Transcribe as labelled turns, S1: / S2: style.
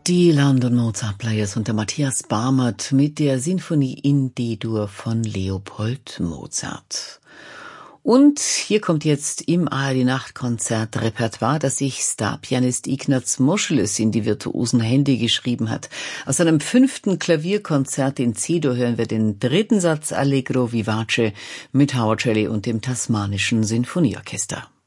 S1: Die London Mozart Players und der Matthias Barmert mit der Sinfonie in D-Dur von Leopold Mozart. Und hier kommt jetzt im ARD-Nachtkonzert-Repertoire, das sich Star-Pianist Ignaz Moscheles in die virtuosen Hände geschrieben hat. Aus seinem 5. Klavierkonzert in C-Dur hören wir den 3. Satz Allegro Vivace mit Howard Shelley und dem Tasmanischen Sinfonieorchester.